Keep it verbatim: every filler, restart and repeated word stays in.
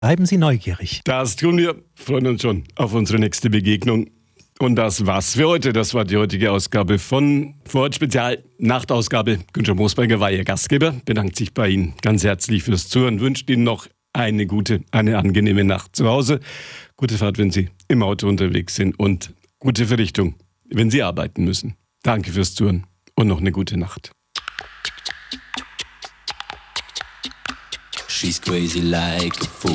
Bleiben Sie neugierig. Das tun wir. Freuen uns schon auf unsere nächste Begegnung. Und das war's für heute. Das war die heutige Ausgabe von Vorort Spezial, Nachtausgabe. Günther Moosberger war Ihr Gastgeber. Bedankt sich bei Ihnen ganz herzlich fürs Zuhören. Wünscht Ihnen noch eine gute, eine angenehme Nacht zu Hause. Gute Fahrt, wenn Sie im Auto unterwegs sind. Und gute Verrichtung, wenn Sie arbeiten müssen. Danke fürs Zuhören und noch eine gute Nacht. She's crazy like a fool.